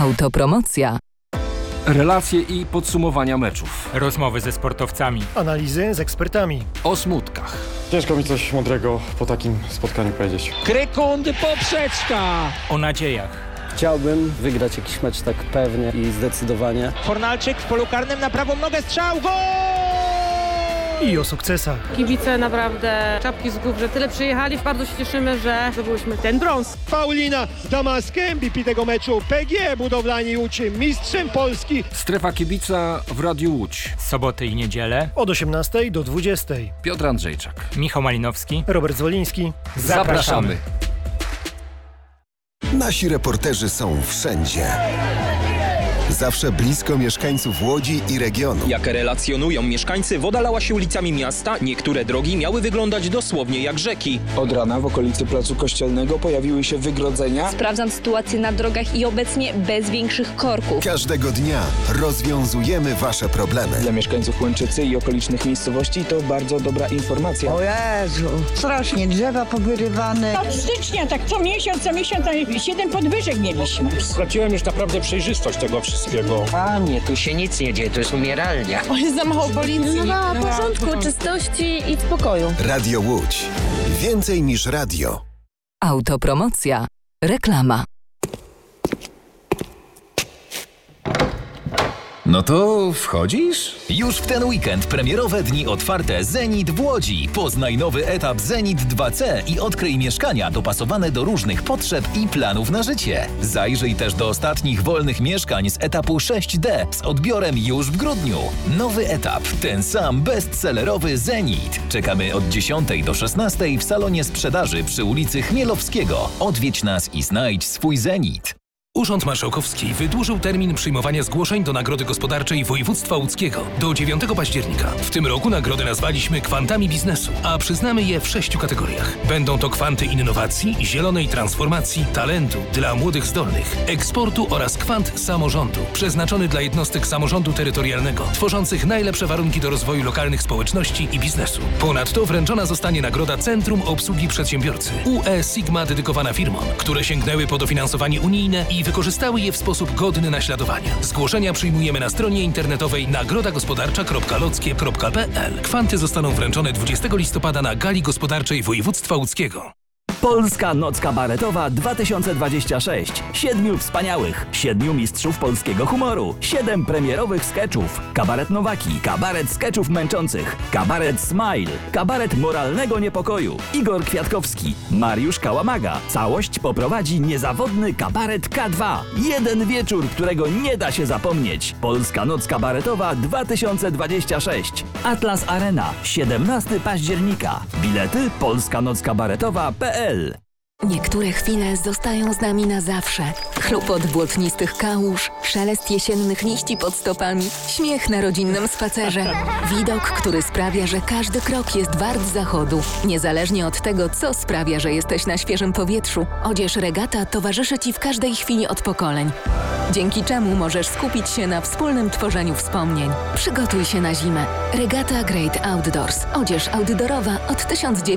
Autopromocja. Relacje i podsumowania meczów. Rozmowy ze sportowcami. Analizy z ekspertami. O smutkach. Ciężko mi coś mądrego po takim spotkaniu powiedzieć. Krykundy, poprzeczka! O nadziejach. Chciałbym wygrać jakiś mecz tak pewnie i zdecydowanie. Fornalczyk w polu karnym na prawą nogę, strzał, gol! I o sukcesach. Kibice naprawdę czapki z głów, że tyle przyjechali. Bardzo się cieszymy, że zdobyliśmy ten brąz. Paulina Damaskę, MVP tego meczu. PGE Budowlani Łódź, mistrzem Polski. Strefa kibica w Radiu Łódź. Soboty i niedzielę. Od 18 do 20. Piotr Andrzejczak. Michał Malinowski. Robert Zwoliński. Zapraszamy. Nasi reporterzy są wszędzie. Zawsze blisko mieszkańców Łodzi i regionu. Jak relacjonują mieszkańcy, woda lała się ulicami miasta, niektóre drogi miały wyglądać dosłownie jak rzeki. Od rana w okolicy Placu Kościelnego pojawiły się wygrodzenia. Sprawdzam sytuację na drogach i obecnie bez większych korków. Każdego dnia rozwiązujemy wasze problemy. Dla mieszkańców Łęczycy i okolicznych miejscowości to bardzo dobra informacja. O Jezu, strasznie drzewa powyrywane. Od stycznia, tak co miesiąc, 7 podwyżek mieliśmy. Straciłem już naprawdę przejrzystość tego wszystkiego. Panie, tu się nic nie dzieje, to jest umieralnia. O, jest za mało policji. No, porządku, czystości i spokoju. Radio Łódź. Więcej niż radio. Autopromocja. Reklama. No to wchodzisz? Już w ten weekend premierowe dni otwarte Zenit w Łodzi. Poznaj nowy etap Zenit 2C i odkryj mieszkania dopasowane do różnych potrzeb i planów na życie. Zajrzyj też do ostatnich wolnych mieszkań z etapu 6D z odbiorem już w grudniu. Nowy etap, ten sam bestsellerowy Zenit. Czekamy od 10 do 16 w salonie sprzedaży przy ulicy Chmielowskiego. Odwiedź nas i znajdź swój Zenit. Urząd Marszałkowski wydłużył termin przyjmowania zgłoszeń do Nagrody Gospodarczej Województwa Łódzkiego do 9 października. W tym roku nagrodę nazwaliśmy Kwantami Biznesu, a przyznamy je w 6 kategoriach. Będą to kwanty innowacji, zielonej transformacji, talentu dla młodych zdolnych, eksportu oraz kwant samorządu, przeznaczony dla jednostek samorządu terytorialnego, tworzących najlepsze warunki do rozwoju lokalnych społeczności i biznesu. Ponadto wręczona zostanie nagroda Centrum Obsługi Przedsiębiorcy UE Sigma dedykowana firmom, które sięgnęły po dofinansowanie unijne i wykorzystały je w sposób godny naśladowania. Zgłoszenia przyjmujemy na stronie internetowej nagrodagospodarcza.lockie.pl. Kwanty zostaną wręczone 20 listopada na Gali Gospodarczej Województwa Łódzkiego. Polska Noc Kabaretowa 2026. 7 wspaniałych, 7 mistrzów polskiego humoru, 7 premierowych skeczów. Kabaret Nowaki, kabaret skeczów męczących, kabaret Smile, kabaret moralnego niepokoju. Igor Kwiatkowski, Mariusz Kałamaga. Całość poprowadzi niezawodny kabaret K2. Jeden wieczór, którego nie da się zapomnieć. Polska Noc Kabaretowa 2026. Atlas Arena, 17 października. Bilety polskanockabaretowa.pl. Niektóre chwile zostają z nami na zawsze. Chlupot błotnistych kałuż, szelest jesiennych liści pod stopami, śmiech na rodzinnym spacerze. Widok, który sprawia, że każdy krok jest wart zachodu. Niezależnie od tego, co sprawia, że jesteś na świeżym powietrzu, odzież Regata towarzyszy Ci w każdej chwili od pokoleń. Dzięki czemu możesz skupić się na wspólnym tworzeniu wspomnień. Przygotuj się na zimę. Regata Great Outdoors. Odzież outdoorowa od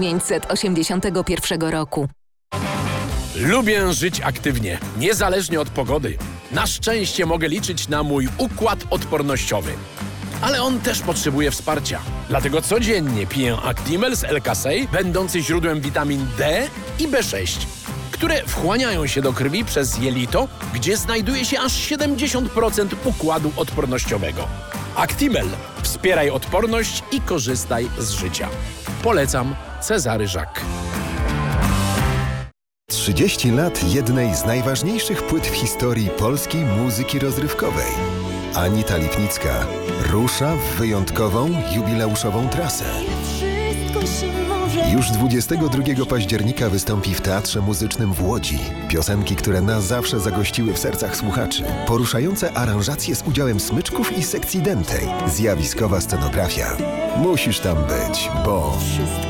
1981 roku. Lubię żyć aktywnie, niezależnie od pogody. Na szczęście mogę liczyć na mój układ odpornościowy. Ale on też potrzebuje wsparcia. Dlatego codziennie piję Actimel z L-Kasei, będący źródłem witamin D i B6, które wchłaniają się do krwi przez jelito, gdzie znajduje się aż 70% układu odpornościowego. Actimel. Wspieraj odporność i korzystaj z życia. Polecam. Cezary Żak. 30 lat jednej z najważniejszych płyt w historii polskiej muzyki rozrywkowej. Anita Lipnicka rusza w wyjątkową, jubileuszową trasę. Już 22 października wystąpi w Teatrze Muzycznym w Łodzi. Piosenki, które na zawsze zagościły w sercach słuchaczy. Poruszające aranżacje z udziałem smyczków i sekcji dętej. Zjawiskowa scenografia. Musisz tam być, bo...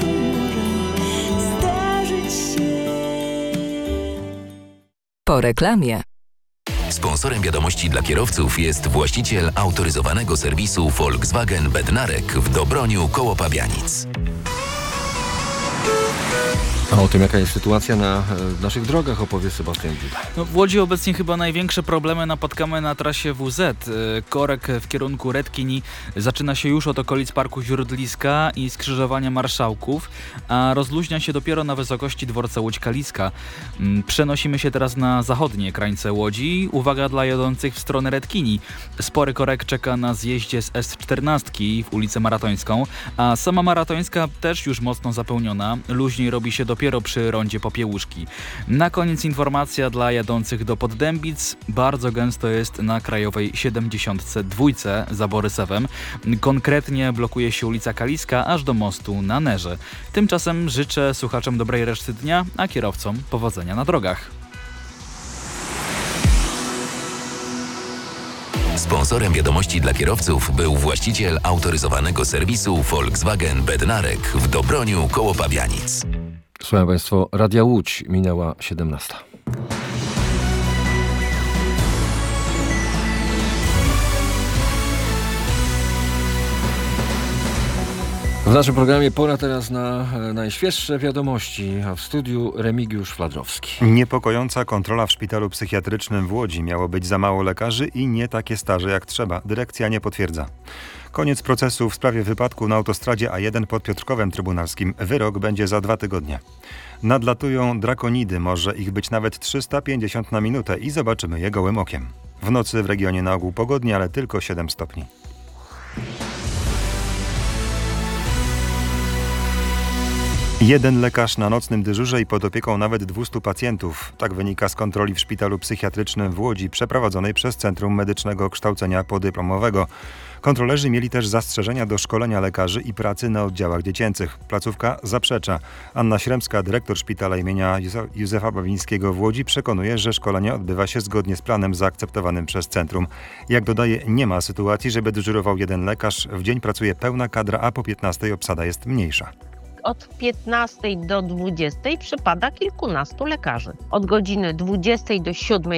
Po reklamie. Sponsorem wiadomości dla kierowców jest właściciel autoryzowanego serwisu Volkswagen Bednarek w Dobroniu koło Pabianic. A o tym, jaka jest sytuacja na naszych drogach, opowie Sebastian Dziuda. W Łodzi obecnie chyba największe problemy napotkamy na trasie WZ. Korek w kierunku Redkini zaczyna się już od okolic Parku Źródliska i skrzyżowania Marszałków, a rozluźnia się dopiero na wysokości dworca Łódź-Kaliska. Przenosimy się teraz na zachodnie krańce Łodzi. Uwaga dla jadących w stronę Redkini. Spory korek czeka na zjeździe z S14 w ulicę Maratońską, a sama Maratońska też już mocno zapełniona. Luźniej robi się dopiero przy rondzie Popiełuszki. Na koniec informacja dla jadących do Poddębic. Bardzo gęsto jest na krajowej 72 za Borysewem. Konkretnie blokuje się ulica Kaliska aż do mostu na Nerze. Tymczasem życzę słuchaczom dobrej reszty dnia, a kierowcom powodzenia na drogach. Sponsorem wiadomości dla kierowców był właściciel autoryzowanego serwisu Volkswagen Bednarek w Dobroniu koło Pabianic. Słuchaj Państwo, Radia Łódź, minęła 17. W naszym programie pora teraz na najświeższe wiadomości, a w studiu Remigiusz Fladrowski. Niepokojąca kontrola w szpitalu psychiatrycznym w Łodzi. Miało być za mało lekarzy i nie takie staże jak trzeba. Dyrekcja nie potwierdza. Koniec procesu w sprawie wypadku na autostradzie A1 pod Piotrkowem Trybunalskim. Wyrok będzie za 2 tygodnie. Nadlatują drakonidy, może ich być nawet 350 na minutę i zobaczymy je gołym okiem. W nocy w regionie na ogół pogodnie, ale tylko 7 stopni. Jeden lekarz na nocnym dyżurze i pod opieką nawet 200 pacjentów. Tak wynika z kontroli w szpitalu psychiatrycznym w Łodzi przeprowadzonej przez Centrum Medycznego Kształcenia Podyplomowego. Kontrolerzy mieli też zastrzeżenia do szkolenia lekarzy i pracy na oddziałach dziecięcych. Placówka zaprzecza. Anna Śremska, dyrektor szpitala imienia Józefa Bawińskiego w Łodzi, przekonuje, że szkolenie odbywa się zgodnie z planem zaakceptowanym przez centrum. Jak dodaje, nie ma sytuacji, żeby dyżurował jeden lekarz. W dzień pracuje pełna kadra, a po 15 obsada jest mniejsza. Od 15 do 20 przypada kilkunastu lekarzy. Od godziny 20 do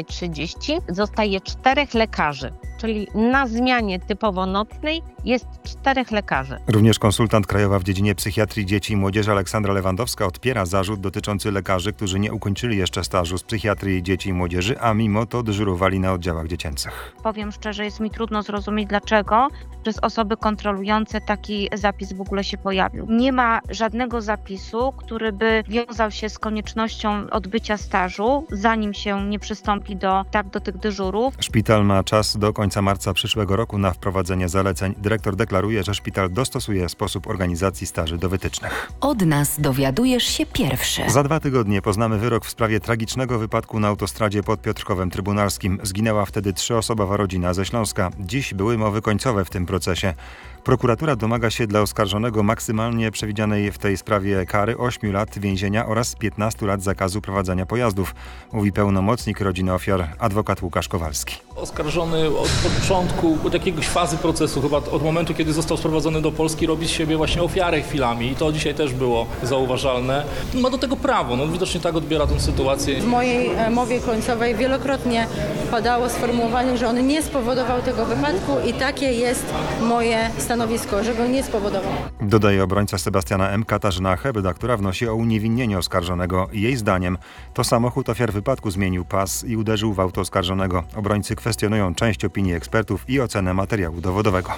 7:30 zostaje 4 lekarzy, czyli na zmianie typowo nocnej jest 4 lekarzy. Również konsultant krajowa w dziedzinie psychiatrii dzieci i młodzieży Aleksandra Lewandowska odpiera zarzut dotyczący lekarzy, którzy nie ukończyli jeszcze stażu z psychiatrii dzieci i młodzieży, a mimo to dyżurowali na oddziałach dziecięcych. Powiem szczerze, jest mi trudno zrozumieć, dlaczego przez osoby kontrolujące taki zapis w ogóle się pojawił. Nie ma żadnego zapisu, który by wiązał się z koniecznością odbycia stażu, zanim się nie przystąpi do tych dyżurów. Szpital ma czas do końca marca przyszłego roku na wprowadzenie zaleceń. Dyrektor deklaruje, że szpital dostosuje sposób organizacji staży do wytycznych. Od nas dowiadujesz się pierwszy. Za 2 tygodnie poznamy wyrok w sprawie tragicznego wypadku na autostradzie pod Piotrkowem Trybunalskim. Zginęła wtedy 3-osobowa rodzina ze Śląska. Dziś były mowy końcowe w tym procesie. Prokuratura domaga się dla oskarżonego maksymalnie przewidzianej w tej sprawie kary 8 lat więzienia oraz 15 lat zakazu prowadzenia pojazdów, mówi pełnomocnik rodziny ofiar, adwokat Łukasz Kowalski. Oskarżony od początku, od jakiegoś fazy procesu, chyba od momentu, kiedy został sprowadzony do Polski, robi z siebie właśnie ofiarę chwilami i to dzisiaj też było zauważalne. Ma do tego prawo, widocznie tak odbiera tę sytuację. W mojej mowie końcowej wielokrotnie padało sformułowanie, że on nie spowodował tego wypadku i takie jest moje stanowisko, że go nie spowodował. Dodaje obrońca Sebastiana M. Katarzyna Hebda, która wnosi o uniewinnienie oskarżonego. Jej zdaniem to samochód ofiar wypadku zmienił pas i uderzył w auto oskarżonego. Obrońcy kwestionują część opinii ekspertów i ocenę materiału dowodowego.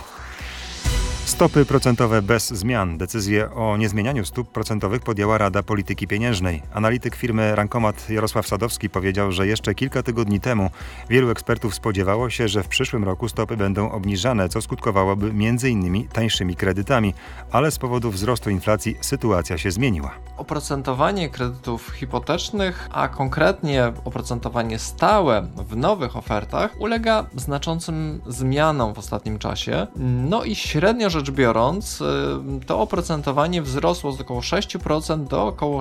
Stopy procentowe bez zmian. Decyzję o niezmienianiu stóp procentowych podjęła Rada Polityki Pieniężnej. Analityk firmy Rankomat Jarosław Sadowski powiedział, że jeszcze kilka tygodni temu wielu ekspertów spodziewało się, że w przyszłym roku stopy będą obniżane, co skutkowałoby m.in. tańszymi kredytami, ale z powodu wzrostu inflacji sytuacja się zmieniła. Oprocentowanie kredytów hipotecznych, a konkretnie oprocentowanie stałe w nowych ofertach ulega znaczącym zmianom w ostatnim czasie. I średnio rzecz biorąc, to oprocentowanie wzrosło z około 6% do około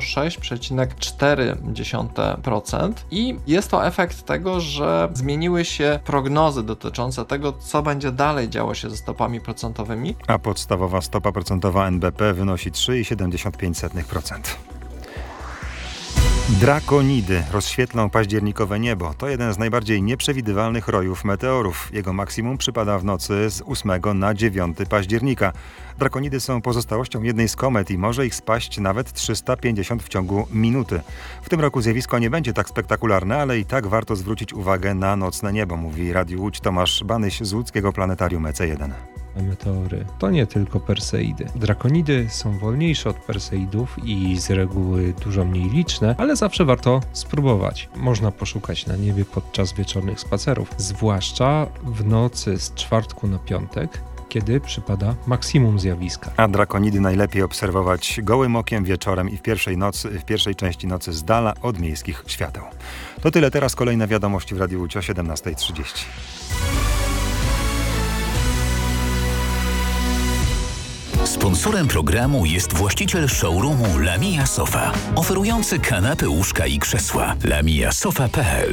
6,4%. I jest to efekt tego, że zmieniły się prognozy dotyczące tego, co będzie dalej działo się ze stopami procentowymi. A podstawowa stopa procentowa NBP wynosi 3,75%. Drakonidy rozświetlą październikowe niebo. To jeden z najbardziej nieprzewidywalnych rojów meteorów. Jego maksimum przypada w nocy z 8 na 9 października. Drakonidy są pozostałością jednej z komet i może ich spaść nawet 350 w ciągu minuty. W tym roku zjawisko nie będzie tak spektakularne, ale i tak warto zwrócić uwagę na nocne niebo, mówi Radiu Łódź Tomasz Banyś z łódzkiego planetarium EC1. Meteory to nie tylko Perseidy. Drakonidy są wolniejsze od Perseidów i z reguły dużo mniej liczne, ale zawsze warto spróbować. Można poszukać na niebie podczas wieczornych spacerów, zwłaszcza w nocy z czwartku na piątek, kiedy przypada maksimum zjawiska. A drakonidy najlepiej obserwować gołym okiem wieczorem i w pierwszej części nocy z dala od miejskich świateł. To tyle, teraz kolejne wiadomości w Radiu Łódź o 17:30. Sponsorem programu jest właściciel showroomu Lamia Sofa, oferujący kanapy, łóżka i krzesła. lamiasofa.pl.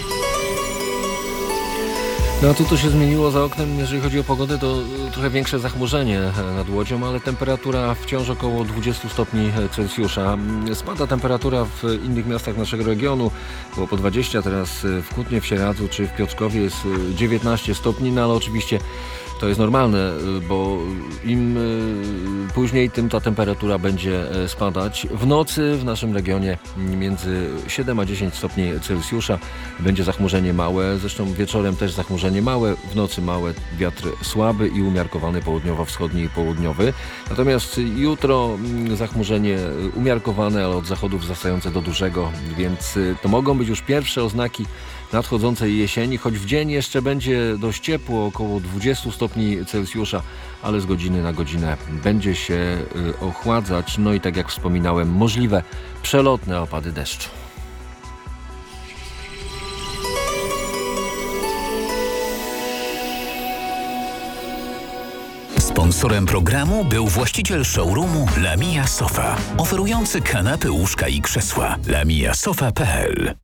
No a tu to się zmieniło za oknem, jeżeli chodzi o pogodę, to trochę większe zachmurzenie nad Łodzią, ale temperatura wciąż około 20 stopni Celsjusza. Spada temperatura w innych miastach naszego regionu, było po 20, teraz w Kutnie, w Sieradzu czy w Piotrkowie jest 19 stopni, no ale oczywiście to jest normalne, bo im później, tym ta temperatura będzie spadać. W nocy w naszym regionie między 7 a 10 stopni Celsjusza będzie zachmurzenie małe, zresztą wieczorem też zachmurzenie małe, w nocy małe, wiatr słaby i umiarkowany południowo-wschodni i południowy. Natomiast jutro zachmurzenie umiarkowane, ale od zachodu wzrastające do dużego, więc to mogą być już pierwsze oznaki nadchodzącej jesieni, choć w dzień jeszcze będzie dość ciepło, około 20 stopni Celsjusza, ale z godziny na godzinę będzie się ochładzać. No i tak jak wspominałem, możliwe przelotne opady deszczu. Sponsorem programu był właściciel showroomu Lamia Sofa, oferujący kanapy, łóżka i krzesła. lamiasofa.pl.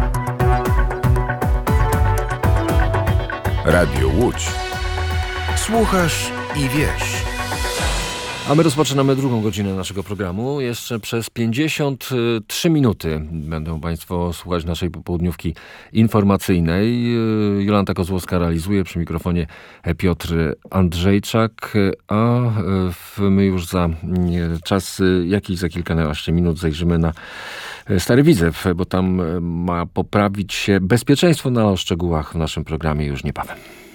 Radio Łódź. Słuchasz i wiesz. A my rozpoczynamy drugą godzinę naszego programu. Jeszcze przez 53 minuty będą Państwo słuchać naszej popołudniówki informacyjnej. Jolanta Kozłowska realizuje, przy mikrofonie Piotr Andrzejczak, a my już za za kilkanaście minut zajrzymy na Stary Widzew, bo tam ma poprawić się bezpieczeństwo. O szczegółach w naszym programie już niebawem.